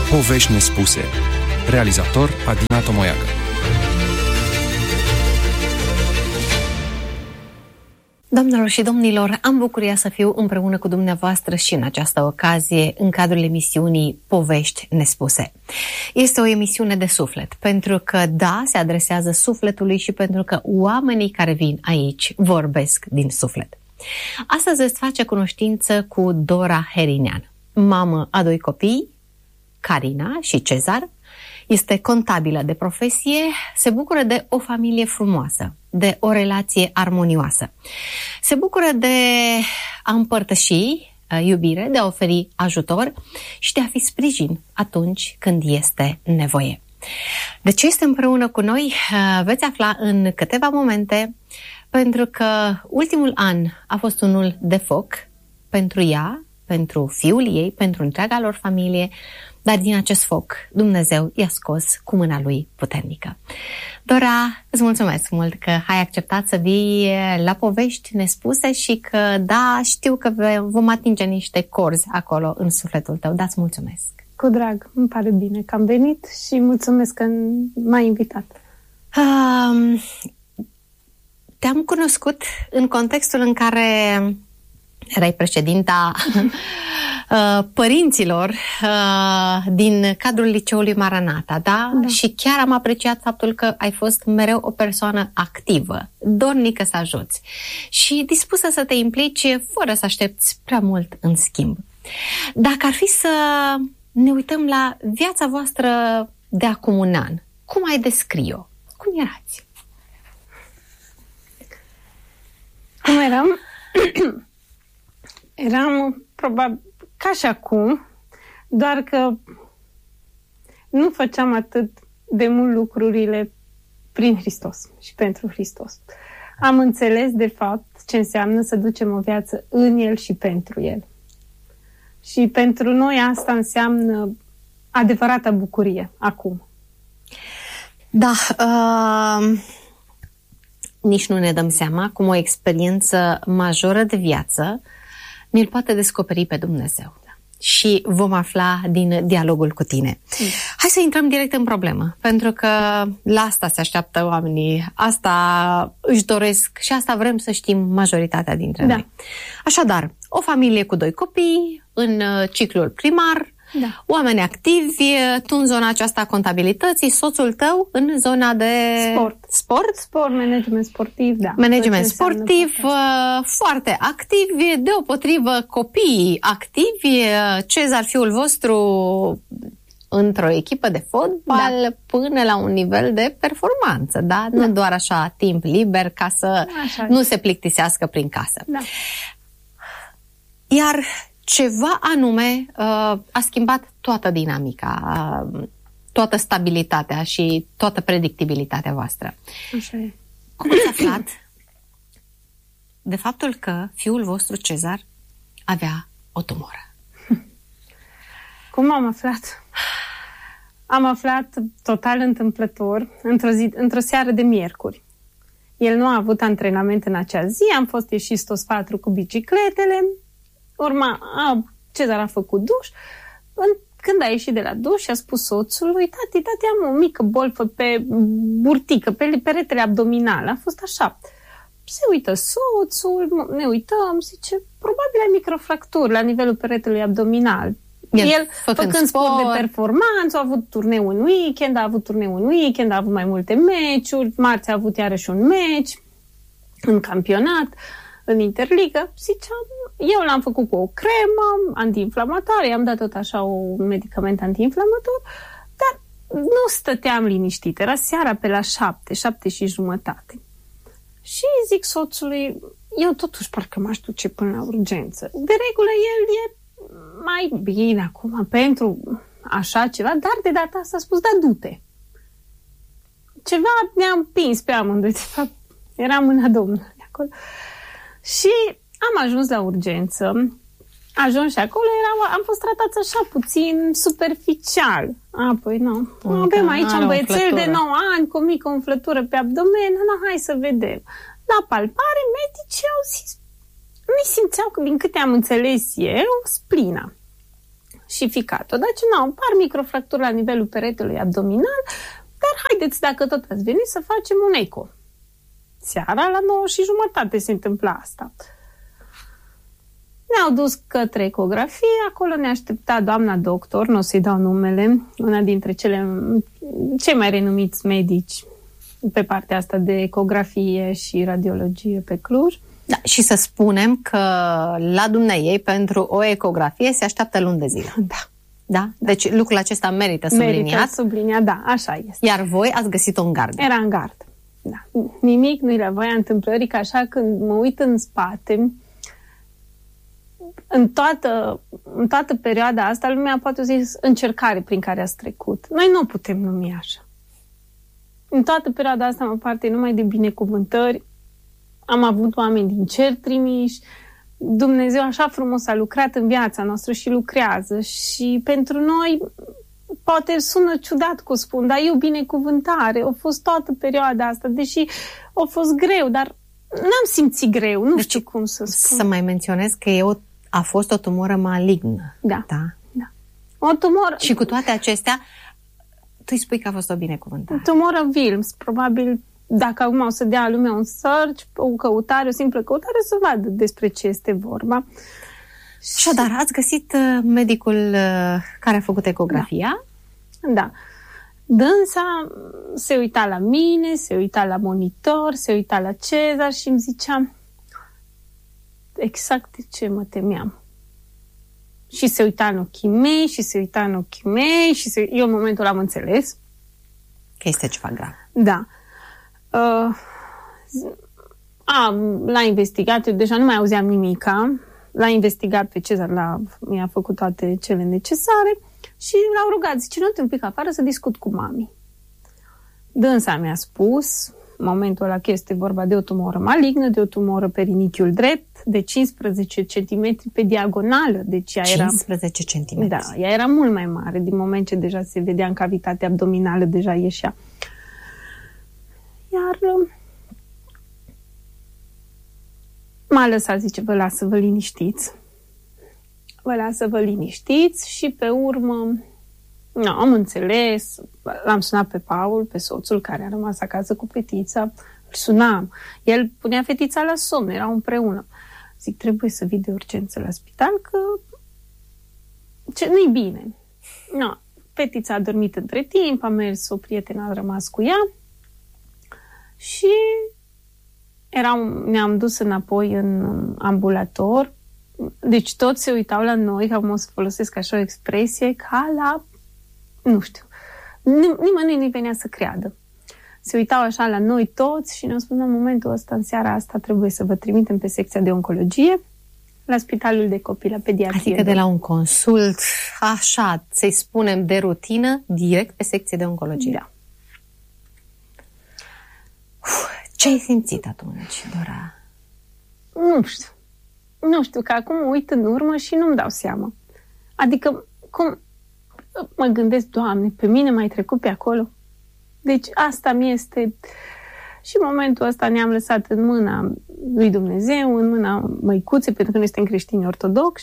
Povești nespuse. Realizator Adina Tomoiacă. Doamnelor și domnilor, am bucuria să fiu împreună cu dumneavoastră și în această ocazie în cadrul emisiunii Povești nespuse. Este o emisiune de suflet, pentru că, da, se adresează sufletului și pentru că oamenii care vin aici vorbesc din suflet. Astăzi veți face cunoștință cu Dora Herinean, mamă a 2 copii, Carina și Cezar. Este contabilă de profesie, se bucură de o familie frumoasă, de o relație armonioasă. Se bucură de a împărtăși iubire, de a oferi ajutor și de a fi sprijin atunci când este nevoie. De ce este împreună cu noi? Veți afla în câteva momente, pentru că ultimul an a fost unul de foc pentru ea, pentru fiul ei, pentru întreaga lor familie, dar din acest foc Dumnezeu i-a scos cu mâna Lui puternică. Dora, îți mulțumesc mult că ai acceptat să vii la Povești nespuse și că, da, știu că vom atinge niște corzi acolo în sufletul tău. Da, îți mulțumesc. Cu drag, îmi pare bine că am venit și mulțumesc că m-ai invitat. Te-am cunoscut în contextul în care erai președinta părinților din cadrul liceului Maranata, da? Și chiar am apreciat faptul că ai fost mereu o persoană activă, dornică să ajuți și dispusă să te implici fără să aștepți prea mult în schimb. Dacă ar fi să ne uităm la viața voastră de acum un an, cum ai descrie-o? Cum erați? Cum eram? Eram probabil ca și acum, doar că nu făceam atât de mult lucrurile prin Hristos și pentru Hristos. Am înțeles, de fapt, ce înseamnă să ducem o viață în El și pentru El. Și pentru noi asta înseamnă adevărata bucurie, acum. Da, nici nu ne dăm seama cum o experiență majoră de viață ne-l poate descoperi pe Dumnezeu. Și vom afla din dialogul cu tine. Hai să intrăm direct în problemă, pentru că la asta se așteaptă oamenii, asta își doresc și asta vrem să știm majoritatea dintre noi. Așadar, o familie cu 2 copii, în ciclul primar, oameni activi, tu în zona aceasta a contabilității, soțul tău în zona de sport, management sportiv, da. Management sportiv, foarte activi, deopotrivă copiii activi, Cezar, fiul vostru, într-o echipă de fotbal până la un nivel de performanță, da? Nu doar așa timp liber ca să nu se plictisească prin casă. Da. Iar ceva anume a schimbat toată dinamica, toată stabilitatea și toată predictibilitatea voastră. Așa e. Cum ați aflat de faptul că fiul vostru, Cezar, avea o tumoră? Cum am aflat? Am aflat total întâmplător, într-o seară de miercuri. El nu a avut antrenament în acea zi, am fost ieșiți toți 4 cu bicicletele. Cezar a făcut duș. Când a ieșit de la duș, a spus soțului: tati, am o mică bolfă pe burtică, pe peretele abdominal. A fost așa. Se uită soțul, ne uităm, zice: probabil ai microfracturi la nivelul peretelui abdominal. El făcând sport de performanță, a avut turneu în weekend, a avut mai multe meciuri, marți a avut iarăși un meci în campionat, în Interligă. Ziceam, eu l-am făcut cu o cremă antiinflamatoare, i-am dat tot așa un medicament antiinflamator, dar nu stăteam liniștit. Era seara pe la 7:30. Și zic soțului: eu totuși parcă m-aș duce până la urgență. De regulă el e mai bine acum pentru așa ceva, dar de data asta a spus: da, du-te. Ceva ne-a împins pe amândoi, de fapt era mâna Domnului acolo. Și am ajuns la urgență, ajuns și acolo, am fost tratați așa puțin superficial. Apoi, avem aici un băiețel de 9 ani cu o mică umflătură pe abdomen, hai să vedem. La palpare, medicii au zis, nu simțeau, din câte am înțeles eu, splina. și ficat-o. Deci, par microfracturi la nivelul peretelui abdominal, dar haideți, dacă tot ați venit, să facem un eco. Seara la 9:30 se întâmpla asta. Ne-au dus către ecografie, acolo ne aștepta doamna doctor, nu o să-i dau numele, una dintre cei mai renumiți medici pe partea asta de ecografie și radiologie pe Cluj. Da, și să spunem că la dumneaei pentru o ecografie se așteaptă luni de zile. Da? Deci lucrul acesta merită subliniat. Da, așa este. Iar voi ați găsit-o în gardă. Era în gardă, da. Nimic nu-i la voia întâmplării, că așa când mă uit în spate, în toată perioada asta, lumea poate zis încercare prin care ați trecut. Noi nu putem numi așa. În toată perioada asta am parte numai de binecuvântări. Am avut oameni din cer trimiși. Dumnezeu așa frumos a lucrat în viața noastră și lucrează. Și pentru noi, poate sună ciudat că o spun, dar e o binecuvântare. A fost toată perioada asta, deși a fost greu, dar n-am simțit greu. Nu știu cum să spun. Să mai menționez că a fost o tumoră malignă. Da. O tumoră... Și cu toate acestea, tu îi spui că a fost o binecuvântare. Tumoră Wilms, probabil, dacă acum o să dea lumea un search, o căutare, o simplă căutare, să vadă despre ce este vorba. Așadar, ați găsit medicul care a făcut ecografia? Da. Dânsa se uita la mine, se uita la monitor, se uita la Cezar și îmi zicea exact de ce mă temeam. Și se uita în ochii mei, și eu în momentul am înțeles că este ceva grav. Da. L-a investigat, eu deja nu mai auzeam nimica, l-a investigat pe Cezar, mi-a făcut toate cele necesare și l-au rugat, zice, nu te un pic afară să discut cu mami. Dânsa mi-a spus, în momentul ăla că este vorba de o tumoră malignă, de o tumoră perinichiul drept, de 15 cm pe diagonală. Deci ea 15 cm. Da, ea era mult mai mare, din moment ce deja se vedea în cavitatea abdominală, deja ieșea. Iar m-a lăsat, zice, vă las să vă liniștiți și pe urmă am înțeles, l-am sunat pe Paul, pe soțul care a rămas acasă cu fetița, îl sunam, el punea fetița la somn, erau împreună. Zic, trebuie să vii de urgență la spital că nu-i bine. Fetița a dormit între timp, a mers, o prietenă a rămas cu ea și ne-am dus înapoi în ambulator. Deci toți se uitau la noi, ca o să folosesc așa o expresie, ca la, nu știu, nimănui nu-i venea să creadă. Se uitau așa la noi toți și ne-au spus, în momentul ăsta, în seara asta, trebuie să vă trimitem pe secția de oncologie la Spitalul de Copii, la pediatrie. Adică de la un consult, așa, să-i spunem, de rutină, direct pe secție de oncologie. Da. Ce ai simțit atunci, Dora? Nu știu, că acum mă uit în urmă și nu-mi dau seama. Adică, cum mă gândesc, Doamne, pe mine m-ai trecut pe acolo? Deci asta mi este... Și în momentul ăsta ne-am lăsat în mâna lui Dumnezeu, în mâna măicuței, pentru că noi suntem creștini ortodoxi.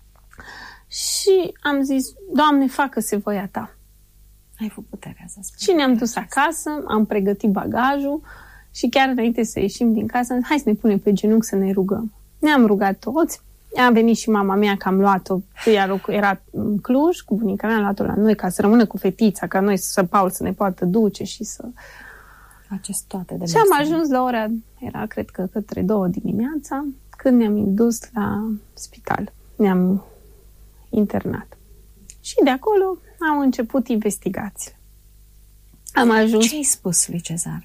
Și am zis, Doamne, facă-se voia Ta. Ai făcut puterea să spui. Și ne-am dus acasă, am pregătit bagajul și chiar înainte să ieșim din casă, hai să ne punem pe genunchi să ne rugăm. Ne-am rugat toți. A venit și mama mea, că am luat-o, era în Cluj, cu bunica mea, am luat-o la noi ca să rămână cu fetița, ca noi Paul să ne poată duce și să... Faceți toate de și am ajuns la ora, era cred că către 2 dimineața, când ne-am indus la spital. Ne-am internat. Și de acolo au început investigațiile. Am ajuns... Ce ai spus lui Cezar?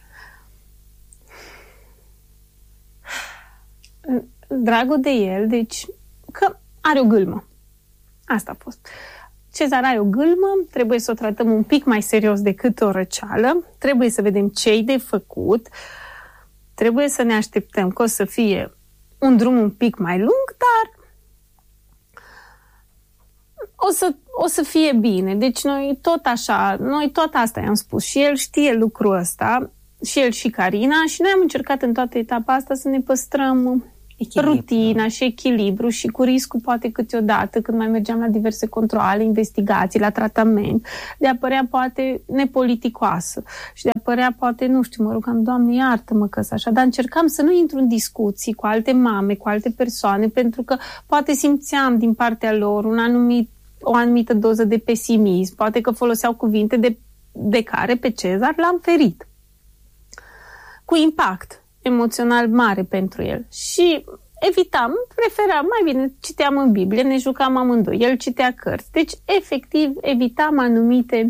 Dragul de el, deci că are o gâlmă. Asta a fost. Cezar are o gâlmă, trebuie să o tratăm un pic mai serios decât o răceală, trebuie să vedem ce-i de făcut, trebuie să ne așteptăm că o să fie un drum un pic mai lung, dar o să fie bine. Deci noi tot asta i-am spus și el știe lucrul ăsta, și el și Carina, și noi am încercat în toată etapa asta să ne păstrăm rutina și echilibru și cu riscul poate câteodată când mai mergeam la diverse controale, investigații, la tratament, de a părea poate nepoliticoasă și de a părea poate, nu știu, mă rugam, Doamne, iartă-mă că așa, dar încercam să nu intru în discuții cu alte mame, cu alte persoane, pentru că poate simțeam din partea lor o anumită doză de pesimism, poate că foloseau cuvinte de care pe Cezar l-am ferit. Cu impact emoțional mare pentru el. Și evitam, preferam, mai bine citeam în Biblie, ne jucam amândoi, el citea cărți. Deci, efectiv, evitam anumite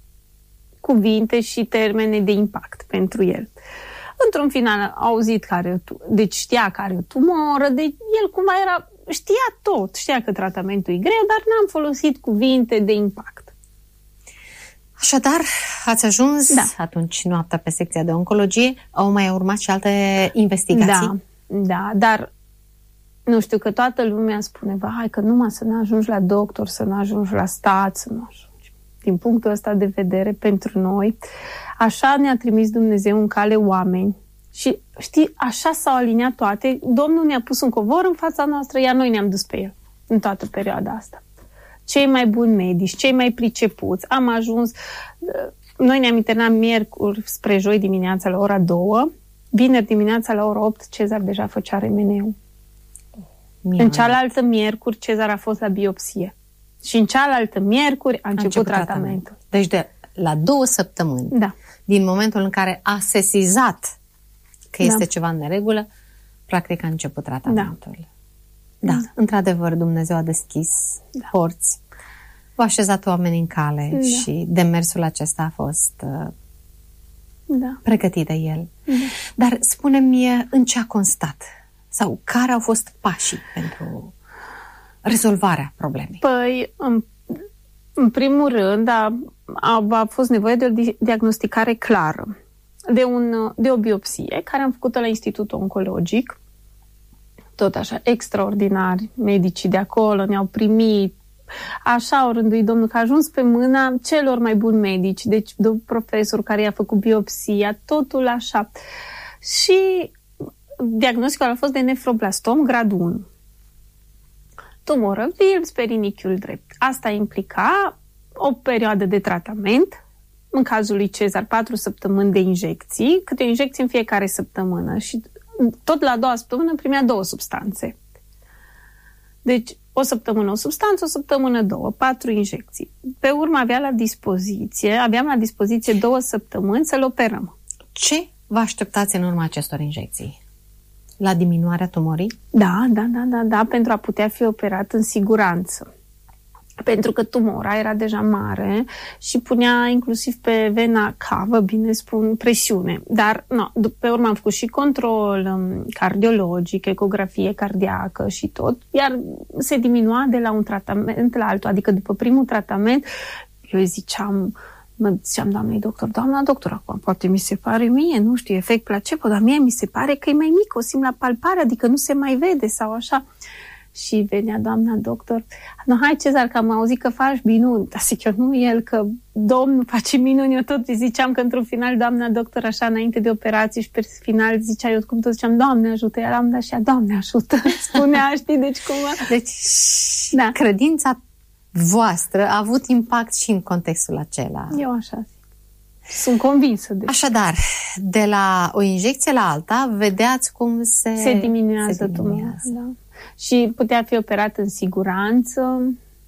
cuvinte și termene de impact pentru el. Într-un final a auzit deci știa că are o tumoră, deci el cumva știa tot, știa că tratamentul e greu, dar n-am folosit cuvinte de impact. Așadar, ați ajuns atunci noaptea pe secția de oncologie. Au mai urmat și alte investigații? Da, dar nu știu, că toată lumea spune, hai că numai să nu ajungi la doctor, să nu ajungi la stat, să nu ajungi. Din punctul ăsta de vedere, pentru noi, așa ne-a trimis Dumnezeu în cale oameni. Și știi, așa s-au aliniat toate. Domnul ne-a pus un covor în fața noastră, iar noi ne-am dus pe el în toată perioada asta. Cei mai buni medici, cei mai pricepuți. Am ajuns, noi ne-am internat miercuri spre joi dimineața la ora 2, vineri dimineața la ora 8, Cezar deja făcea remeneu. În cealaltă miercuri, Cezar a fost la biopsie. Și în cealaltă miercuri a început tratamentul. Deci la 2 săptămâni, din momentul în care a sesizat că este ceva în neregulă, practic a început tratamentul. Da, într-adevăr, Dumnezeu a deschis porți, v-a așezat oamenii în cale și demersul acesta a fost pregătit de el. Dar spune-mi în ce a constat sau care au fost pașii pentru rezolvarea problemei? Păi, în primul rând, a fost nevoie de o diagnosticare clară, de o biopsie, care am făcut-o la Institutul Oncologic. Tot așa, extraordinari, medicii de acolo ne-au primit, așa au rânduit Domnul că a ajuns pe mâna celor mai buni medici, deci profesor care i-a făcut biopsia, totul așa. Și diagnosticul a fost de nefroblastom gradul 1. Tumoră Wilms pe rinichiul drept. Asta implica o perioadă de tratament, în cazul lui Cezar 4 săptămâni de injecții, câte o injecție în fiecare săptămână și tot la 2 săptămâni primea 2 substanțe. Deci, o săptămână o substanță, o săptămână 2, 4 injecții. Pe urmă aveam la dispoziție 2 săptămâni să-l operăm. Ce vă așteptați în urma acestor injecții? La diminuarea tumorii? Da, pentru a putea fi operat în siguranță. Pentru că tumora era deja mare și punea inclusiv pe vena cavă, bine spun, presiune. Dar, pe urmă am făcut și control cardiologic, ecografie cardiacă și tot, iar se diminua de la un tratament la altul. Adică după primul tratament, eu ziceam, doamnei doctor, doamna doctor, acum poate mi se pare mie, nu știu, efect placebo, dar mie mi se pare că e mai mic, o simt la palpare, adică nu se mai vede sau așa. Și venea doamna doctor, hai Cezar, că am auzit că faci minuni. Dar zic eu, nu el, că Domnul face minuni. Eu tot ziceam că într-un final doamna doctor, așa înainte de operație și pe final zicea, eu cum tot ziceam, Doamne ajută, iar am dat și ea, Doamne ajută, spunea, știi, deci cumva. Deci credința voastră a avut impact și în contextul acela. Eu așa zic. Sunt convinsă. Așadar, de la o injecție la alta, vedeați cum se diminuează tumora. Da. Și putea fi operat în siguranță.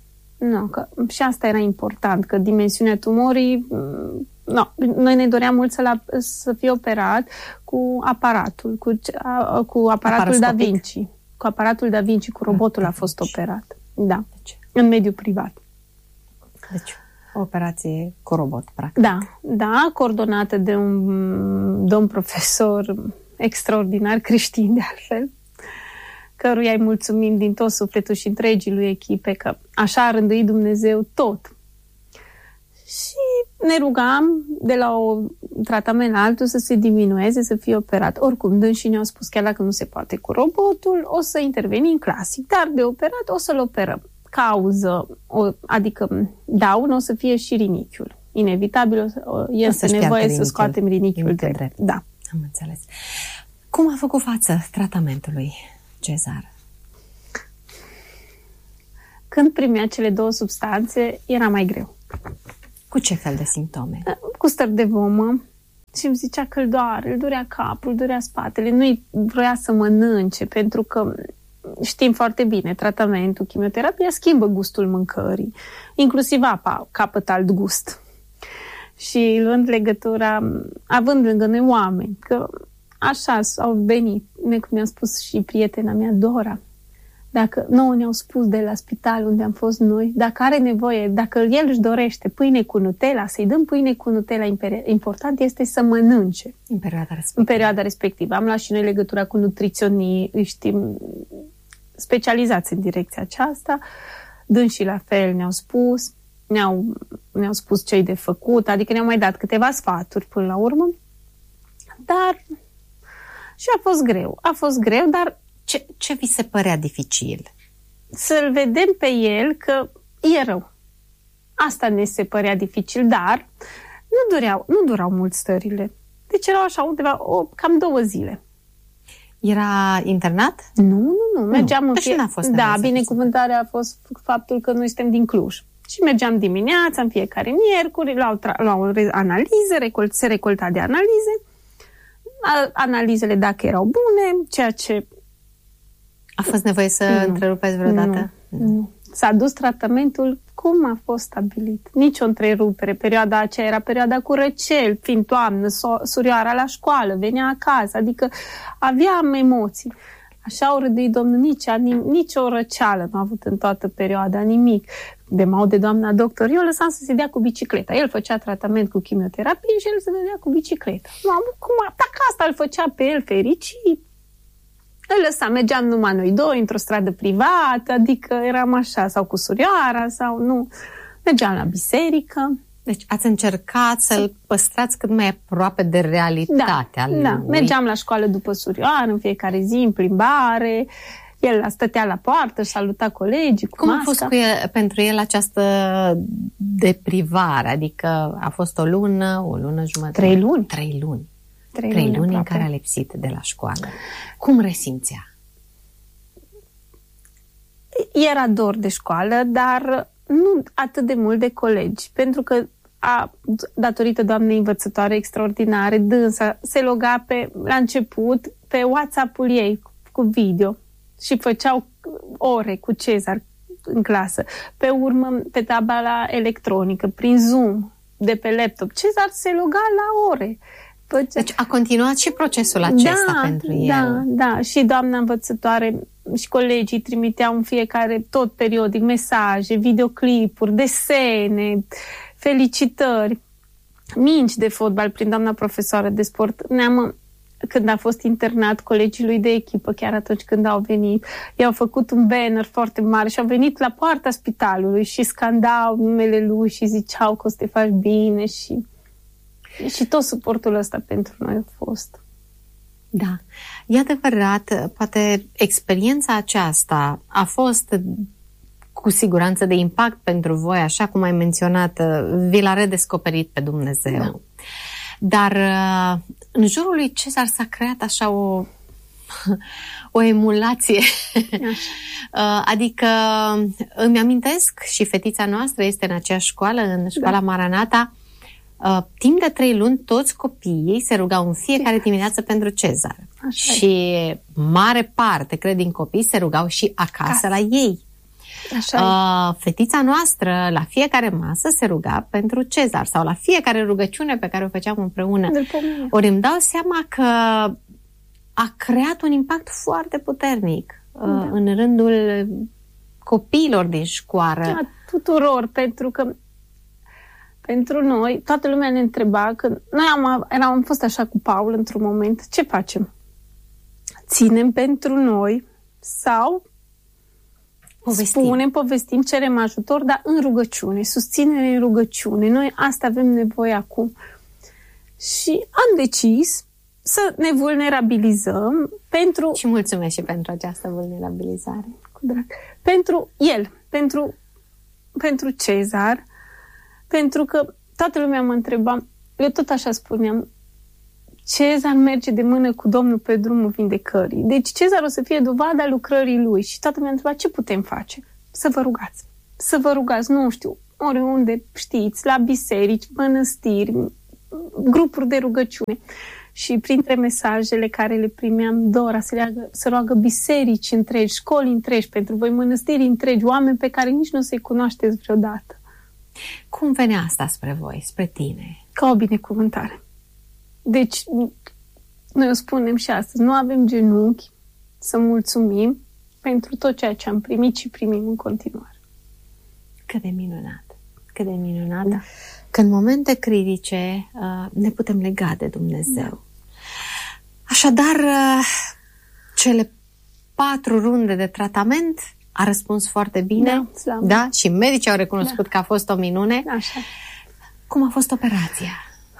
Și asta era important, că dimensiunea tumorii, noi ne doream mult să fie operat cu aparatul, cu aparatul Da Vinci. Cu aparatul Da Vinci, cu robotul a fost operat. Da, în mediul privat. Deci, o operație cu robot, practic. Da, coordonată de un domn profesor extraordinar, creștin de altfel, căruia îi mulțumim din tot sufletul și întregii lui echipe, că așa a rânduit Dumnezeu tot. Și ne rugam de la un tratament la altul să se diminueze, să fie operat. Oricum, dânsii ne-au spus, chiar dacă nu se poate cu robotul, o să intervenim clasic, dar de operat o să-l operăm. Cauză, adică daună, o să fie și rinichiul. Inevitabil este nevoie să scoatem rinichiul drept. Da. Am înțeles. Cum a făcut față tratamentului? Cezar? Când primea cele 2 substanțe, era mai greu. Cu ce fel de simptome? Cu stări de vomă și îmi zicea că îl durea capul, îl durea spatele, nu-i vroia să mănânce, pentru că știm foarte bine, tratamentul, chimioterapia schimbă gustul mâncării, inclusiv apa capătă alt gust. Și luând legătura, având lângă noi oameni, că așa au venit, cum mi-a spus și prietena mea, Dora, dacă nouă ne-au spus de la spital unde am fost noi, dacă are nevoie, dacă el își dorește pâine cu Nutella, să-i dăm pâine cu Nutella, important este să mănânce. În perioada respectivă. Am luat și noi legătura cu nutriționiști specializați în direcția aceasta, dânsii la fel ne-au spus, ne-au spus ce-i de făcut, adică ne-au mai dat câteva sfaturi până la urmă, dar și a fost greu, dar ce vi se părea dificil? Să-l vedem pe el că e rău. Asta ne se părea dificil, dar nu durau mult stările. Deci erau așa undeva cam 2 zile. Era internat? Nu. Mergeam în n-a fost binecuvântarea a fost faptul că noi suntem din Cluj. Și mergeam dimineața, în fiecare miercuri, luau analize, se recolta de analize. Analizele, dacă erau bune, ceea ce... A fost nevoie să întrerupeți vreodată? Nu. S-a dus tratamentul cum a fost stabilit. Nici o întrerupere. Perioada aceea era perioada cu răcel, fiind toamnă, surioara la școală, venea acasă, adică aveam emoții. Așa au râduit Domnul, nici o răceală nu a avut în toată perioada, nimic. De m-au de doamna doctor, eu lăsam să se dea cu bicicleta. El făcea tratament cu chimioterapie și el se dădea cu bicicleta. Dacă asta îl făcea pe el fericit, îl lăsam, mergeam numai noi 2 într-o stradă privată, adică eram așa, sau cu surioara, sau nu. Mergeam la biserică. Deci ați încercat să-l păstrați cât mai aproape de realitatea lui. Da, mergeam la școală după surioară, în fiecare zi, în plimbare. El stătea la poartă, saluta colegii cu masca. Cum a fost pentru el această deprivare? Adică a fost o lună jumătate? 3 luni. 3 luni. 3 luni în care a lipsit de la școală. Cum resimțea? Era dor de școală, dar nu atât de mult de colegi, pentru că datorită doamnei învățătoare extraordinare, dânsa se loga la început pe WhatsApp-ul ei cu video și făceau ore cu Cezar în clasă. Pe urmă, pe tabela electronică, prin Zoom, de pe laptop. Cezar se loga la ore. Deci a continuat și procesul acesta pentru el. Da. Și doamna învățătoare și colegii trimiteau în fiecare, tot periodic, mesaje, videoclipuri, desene, felicitări, minci de fotbal prin doamna profesoară de sport. Când a fost internat, colegii lui de echipă, chiar atunci când au venit, i-au făcut un banner foarte mare și au venit la poarta spitalului și scandau numele lui și ziceau că o să te faci bine și tot suportul ăsta pentru noi a fost. Da. E adevărat, poate experiența aceasta a fost cu siguranță de impact pentru voi, așa cum ai menționat, vi l-a redescoperit pe Dumnezeu. Da. Dar în jurul lui Cezar s-a creat așa o emulație. Adică îmi amintesc și fetița noastră este în aceeași școală, în școala Maranata. Timp de 3 luni, toți copiii se rugau în fiecare dimineață pentru Cezar. Așa și mare parte, cred, din copii se rugau și acasă la ei. Fetița noastră la fiecare masă se ruga pentru Cezar sau la fiecare rugăciune pe care o făceam împreună. Ori îmi dau seama că a creat un impact foarte puternic în rândul copiilor din școală. Da, tuturor, pentru că pentru noi, toată lumea ne întreba că noi am fost așa cu Paul într-un moment, ce facem? Ținem pentru noi sau povestim, cerem ajutor, dar în rugăciune, susținere în rugăciune. Noi asta avem nevoie acum. Și am decis să ne vulnerabilizăm pentru... Și mulțumesc și pentru această vulnerabilizare. Cu drag. Pentru el, pentru Cezar, pentru că toată lumea mă întreba, eu tot așa spuneam, Cezar merge de mână cu Domnul pe drumul vindecării. Deci Cezar o să fie dovada lucrării lui. Și toată mi-a întrebat, ce putem face? Să vă rugați. Să vă rugați, nu știu, oriunde știți, la biserici, mănăstiri, grupuri de rugăciune. Și printre mesajele care le primeam, Dora să roagă biserici întregi, școli întregi pentru voi, mănăstiri întregi, oameni pe care nici nu o să-i cunoașteți vreodată. Cum venea asta spre voi, spre tine? Ca o binecuvântare. Deci, noi o spunem și astăzi, nu avem genunchi să mulțumim pentru tot ceea ce am primit și primim în continuare. Cât de minunat! Cât de minunat! Da. Că în momente critice ne putem lega de Dumnezeu. Da. Așadar, cele 4 runde de tratament a răspuns foarte bine. Da? Și medicii au recunoscut că a fost o minune. Așa. Cum a fost operația?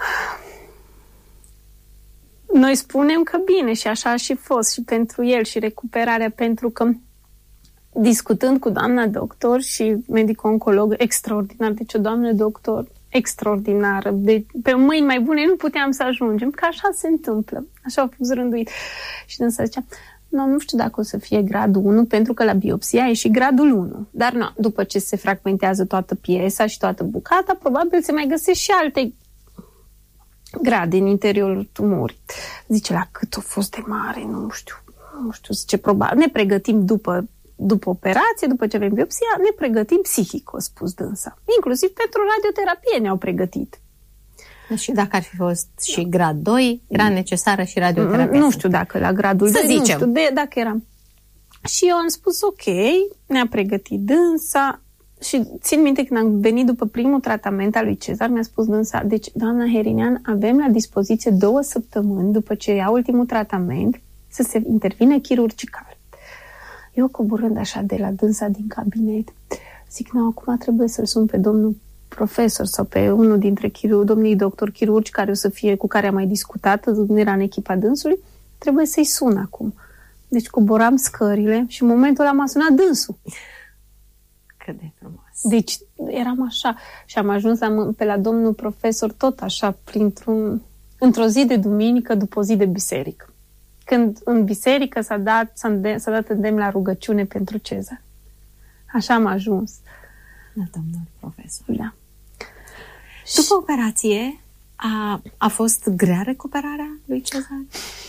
Noi spunem că bine și așa a și fost și pentru el și recuperarea, pentru că discutând cu doamna doctor și medic-oncolog extraordinar, deci o doamnă doctor extraordinară, pe mâini mai bune nu puteam să ajungem, că așa se întâmplă, așa a fost rânduit. Și dânsa zicea, nu știu dacă o să fie gradul 1, pentru că la biopsie a ieșit gradul 1, dar nu, după ce se fragmentează toată piesa și toată bucata, probabil se mai găsesc și alte grade în interiorul tumorii. Zice, la cât a fost de mare, nu știu, zice, probabil, ne pregătim după operație, după ce avem biopsia, ne pregătim psihic, a spus dânsa. Inclusiv pentru radioterapie ne-au pregătit. Și dacă ar fi fost și grad 2, era necesară și radioterapie? Nu știu dacă la gradul 2, zicem. Nu știu, dacă eram. Și eu am spus, ok, ne-a pregătit dânsa și țin minte când am venit după primul tratament al lui Cezar, mi-a spus dânsa, deci, doamna Herinean, avem la dispoziție 2 săptămâni după ce ia ultimul tratament să se intervine chirurgical. Eu coborând așa de la dânsa din cabinet, zic, acum trebuie să-l sun pe domnul profesor sau pe unul dintre domnii doctori chirurgi care o să fie, cu care am mai discutat, nu era în echipa dânsului, trebuie să-i sun acum. Deci coboram scările și în momentul ăla m-a sunat dânsul. Cât de frumos. Deci eram așa și am ajuns pe la domnul profesor tot așa, într-o zi de duminică după o zi de biserică. Când în biserică s-a dat îndemn la rugăciune pentru Cezar. Așa am ajuns. La domnul profesor. Da. După operație, a fost grea recuperarea lui Cezar?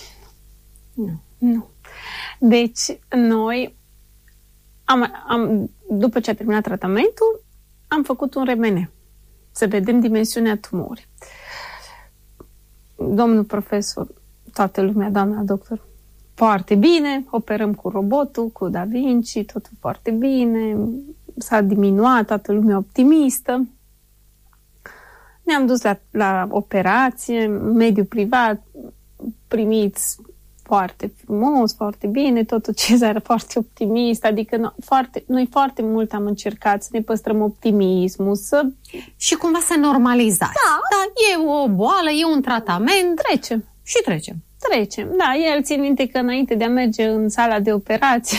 Nu. Deci, noi, după ce a terminat tratamentul, am făcut un RMN. Să vedem dimensiunea tumorii. Domnul profesor, toată lumea, doamna doctor, foarte bine, operăm cu robotul, cu Da Vinci, totul foarte bine, s-a diminuat, toată lumea optimistă. Ne-am dus la operație, mediul privat, primiți foarte frumos, foarte bine, totul Cezar foarte optimist, adică noi foarte mult am încercat să ne păstrăm optimismul, și cumva să normalizați. Da, e o boală, e un tratament. Trecem. Și trecem. Da, el țin minte că înainte de a merge în sala de operație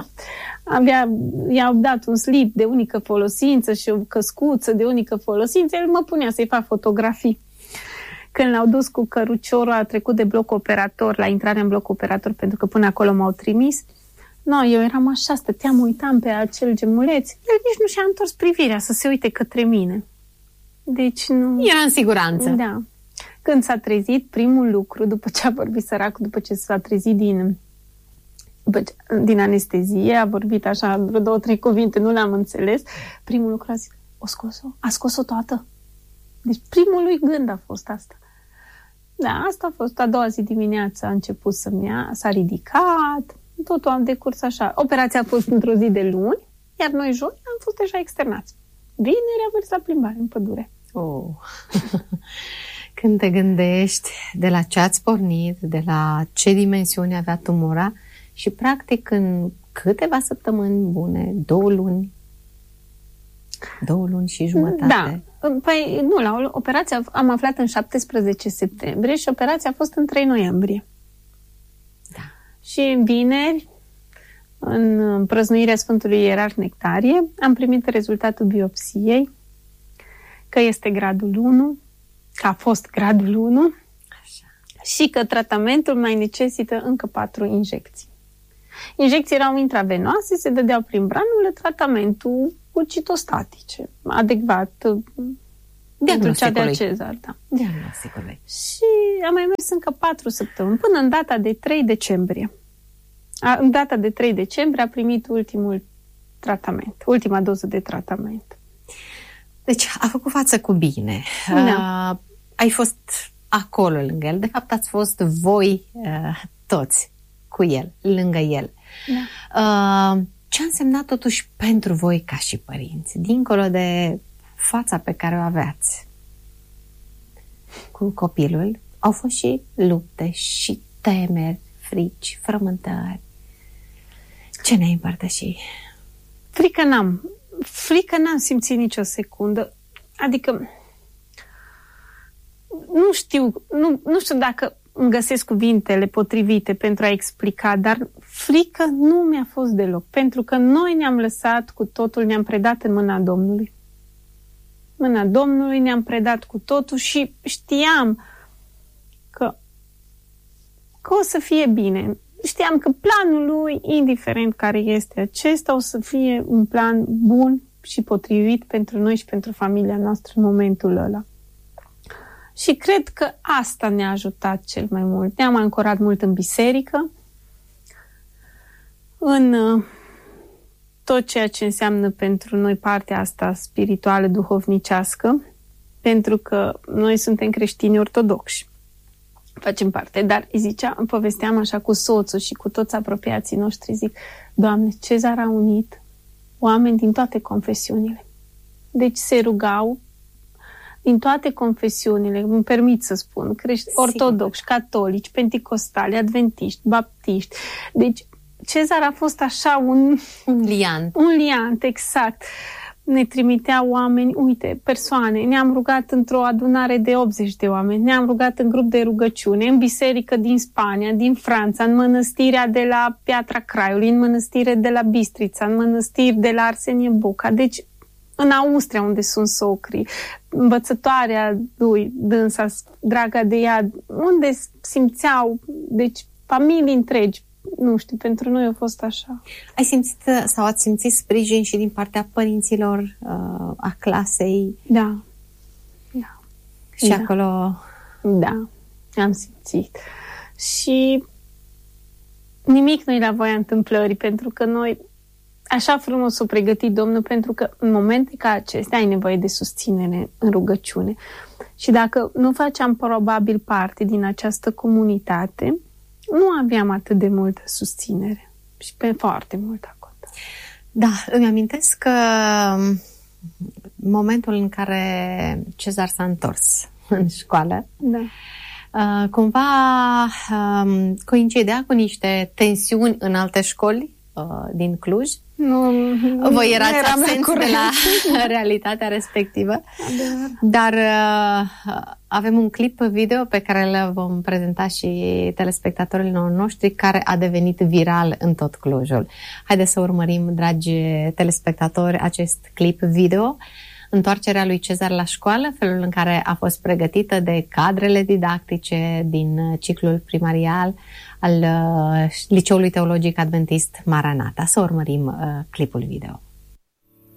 i-au dat un slip de unică folosință și o căscuță de unică folosință, el mă punea să-i fac fotografii. Când l-au dus cu căruciorul, a trecut de bloc operator, la intrarea în bloc operator, pentru că până acolo m-au trimis. Eu eram așa, stăteam, uitam pe acel gemuleț. El nici nu și-a întors privirea să se uite către mine. Deci nu... Era în siguranță. Da. Când s-a trezit, primul lucru, după ce a vorbit săracul, după ce s-a trezit din anestezie, a vorbit așa vreo 2-3 cuvinte, nu le-am înțeles. Primul lucru a zis, a scos-o toată. Deci primul lui gând a fost asta. Da, asta a fost a doua zi dimineața, a început s-a ridicat, totul a decurs așa. Operația a fost într-o zi de luni, iar noi joi am fost deja externați. Vineri am mers la plimbare în pădure. Oh. Când te gândești de la ce ați pornit, de la ce dimensiune avea tumora și practic în câteva săptămâni bune, 2 luni și jumătate. Da. Păi nu, la operație am aflat în 17 septembrie și operația a fost în 3 noiembrie. Da. Și vineri, în prăznuirea Sfântului Ierarh Nectarie, am primit rezultatul biopsiei, că este gradul 1, că a fost gradul 1. Așa. și că tratamentul mai necesită încă 4 injecții. Injecții erau intravenoase, se dădeau prin branule, tratamentul cu citostatice, adecvat pentru cea de Cezar. Da. Diagnosticului. Și am mai mers încă 4 săptămâni, până în data de 3 decembrie. În data de 3 decembrie a primit ultima doză de tratament. Deci a făcut față cu bine. Da. Ai fost acolo lângă el. De fapt, ați fost voi toți cu el, lângă el. Da. Ce a însemnat totuși pentru voi ca și părinți, dincolo de fața pe care o aveați cu copilul? Au fost și lupte, și temeri, frici, frământări. Ce ne-ai împărtășit? Frică n-am simțit nicio secundă. Adică nu știu dacă îmi găsesc cuvintele potrivite pentru a explica, dar frică nu mi-a fost deloc, pentru că noi ne-am lăsat cu totul, ne-am predat în mâna Domnului. Mâna Domnului, ne-am predat cu totul și știam că o să fie bine. Știam că planul lui, indiferent care este acesta, o să fie un plan bun și potrivit pentru noi și pentru familia noastră în momentul ăla. Și cred că asta ne-a ajutat cel mai mult. Ne-am ancorat mult în biserică, în tot ceea ce înseamnă pentru noi partea asta spirituală, duhovnicească, pentru că noi suntem creștini ortodoxi. Facem parte, dar povesteam așa cu soțul și cu toți apropiații noștri, zic, Doamne, Cezar a unit oameni din toate confesiunile. Deci se rugau din toate confesiunile, îmi permit să spun, ortodoxi, catolici, penticostali, adventiști, baptiști. Deci Cezar a fost așa un liant. Un liant, exact. Ne trimitea oameni, persoane. Ne-am rugat într-o adunare de 80 de oameni, ne-am rugat în grup de rugăciune, în biserică din Spania, din Franța, în mănăstirea de la Piatra Craiului, în mănăstire de la Bistrița, în mănăstiri de la Arsenie Boca. Deci în Austria, unde sunt socrii, învățătoarea lui, dânsa, draga de ea, unde simțeau, deci familii întregi. Nu știu, pentru noi a fost așa. Ai simțit sau ați simțit sprijin și din partea părinților, a clasei? Da. Și acolo? Da, am simțit. Și nimic nu-i la voia întâmplării, pentru că noi așa frumos o pregătit Domnul, pentru că în momente ca acestea ai nevoie de susținere în rugăciune. Și dacă nu făceam probabil parte din această comunitate, nu aveam atât de multă susținere și pe foarte mult acolo. Da, îmi amintesc că momentul în care Cezar s-a întors în școală, cumva coincidea cu niște tensiuni în alte școli din Cluj. Voi erați absenți de la realitatea respectivă. Dar avem un clip video pe care îl vom prezenta și telespectatorilor noștri, care a devenit viral în tot Clujul. Haideți să urmărim, dragi telespectatori, acest clip video. Întoarcerea lui Cezar la școală, felul în care a fost pregătită de cadrele didactice din ciclul primarial al Liceului Teologic Adventist Maranata. Să urmărim clipul video.